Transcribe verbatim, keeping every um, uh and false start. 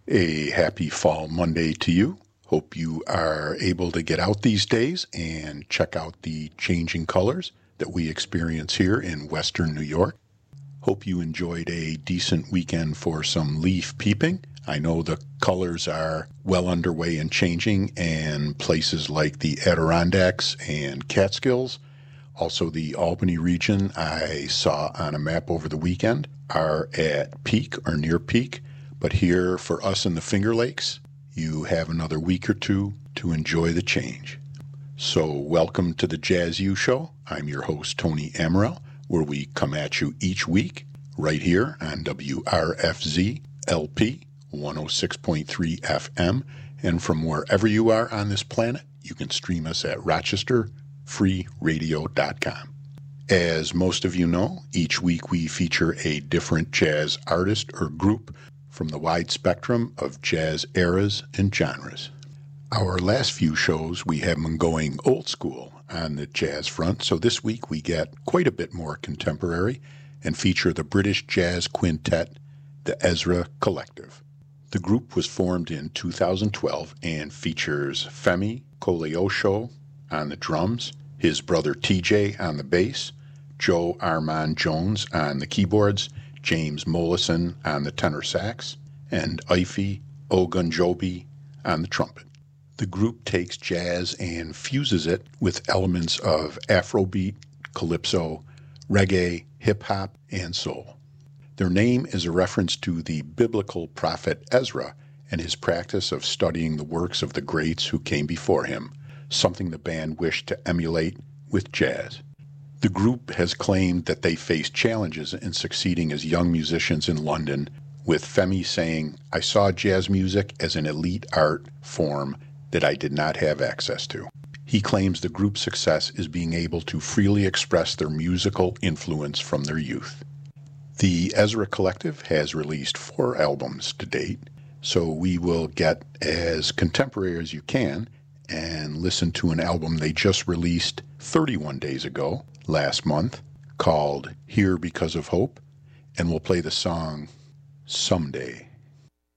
A happy fall Monday to you. Hope you are able to get out these days and check out the changing colors that we experience here in Western New York. Hope you enjoyed a decent weekend for some leaf peeping. I know the colors are well underway and changing, and places like the Adirondacks and Catskills, also the Albany region I saw on a map over the weekend, are at peak or near peak. But here for us in the Finger Lakes, you have another week or two to enjoy the change. So welcome to the Jazz U Show. I'm your host, Tony Amaral, where we come at you each week right here on W R F Z L P one oh six point three F M. And from wherever you are on this planet, you can stream us at rochester free radio dot com. As most of you know, each week we feature a different jazz artist or group from the wide spectrum of jazz eras and genres. Our last few shows, we have been going old school on the jazz front, so this week we get quite a bit more contemporary and feature the British jazz quintet, the Ezra Collective. The group was formed in two thousand twelve and features Femi Koleosho on the drums, his brother T J on the bass, Joe Armand Jones on the keyboards, James Mollison on the tenor sax, and Ife Ogunjobi on the trumpet. The group takes jazz and fuses it with elements of Afrobeat, calypso, reggae, hip-hop, and soul. Their name is a reference to the biblical prophet Ezra and his practice of studying the works of the greats who came before him, something the band wished to emulate with jazz. The group has claimed that they faced challenges in succeeding as young musicians in London, with Femi saying, "I saw jazz music as an elite art form that I did not have access to." He claims the group's success is being able to freely express their musical influence from their youth. The Ezra Collective has released four albums to date, so we will get as contemporary as you can and listen to an album they just released thirty-one days ago, last month, called Here Because of Hope, and we'll play the song Someday.